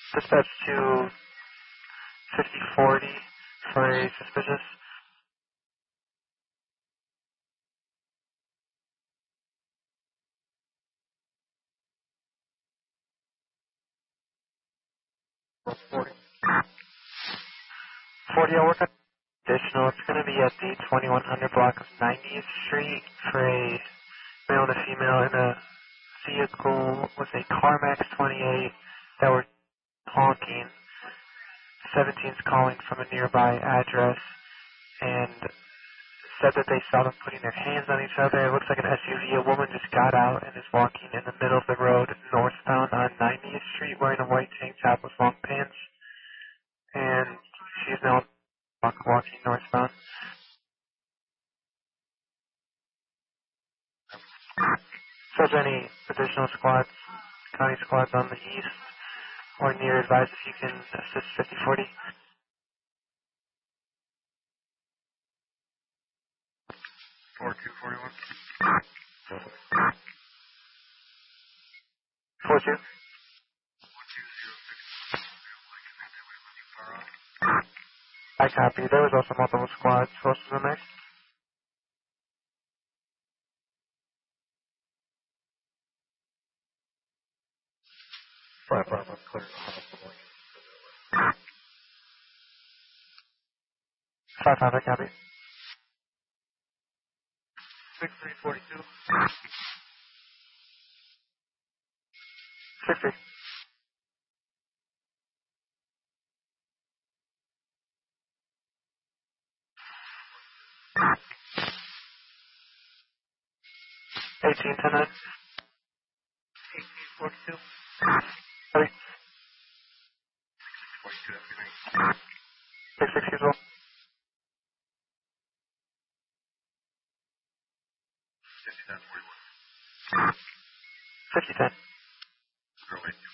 Dispatch to 5040 for a suspicious. Plus 40. 40 hour additional. It's going to be at the 2100 block of 90th Street for a male and a female in a vehicle with a CarMax 28 that were honking. 17's calling from a nearby address and said that they saw them putting their hands on each other. It looks like an SUV. A woman just got out and is walking in the middle of the road northbound on 90th Street wearing a white tank top with long pants. And she's now walking northbound. So is there any additional squads, county squads on the east or near, advise if you can assist 5040? 4241. 42? I copy. There was also multiple squads posted in there. Bravo, clear. 5-5, I copy. 6342. 60. 1810. 1842. Copy. 42, that's good. 660 as well. 501041. 5010. Girl 8.